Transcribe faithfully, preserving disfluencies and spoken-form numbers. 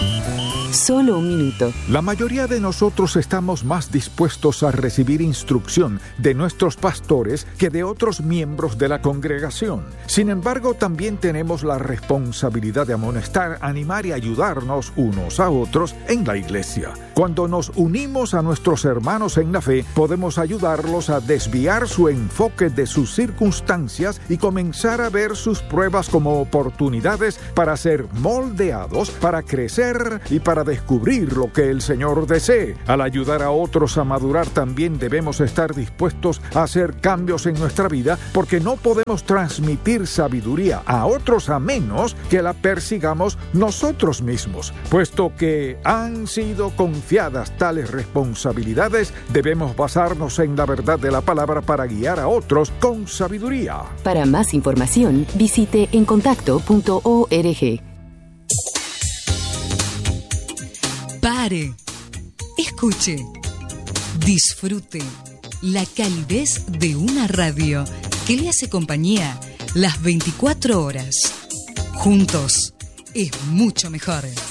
Solo un minuto. La mayoría de nosotros estamos más dispuestos a recibir instrucción de nuestros pastores que de otros miembros de la congregación. Sin embargo, también tenemos la responsabilidad de amonestar, animar y ayudarnos unos a otros en la iglesia. Cuando nos unimos a nuestros hermanos en la fe, podemos ayudarlos a desviar su enfoque de sus circunstancias y comenzar a ver sus pruebas como oportunidades para ser moldeados, para crecer y para descubrir lo que el Señor desee. Al ayudar a otros a madurar, también debemos estar dispuestos a hacer cambios en nuestra vida, porque no podemos transmitir sabiduría a otros a menos que la persigamos nosotros mismos. Puesto que han sido confiadas tales responsabilidades, debemos basarnos en la verdad de la palabra para guiar a otros con sabiduría. Para más información, visite encontacto punto org. Pare, escuche, disfrute la calidez de una radio que le hace compañía las veinticuatro horas. Juntos es mucho mejor.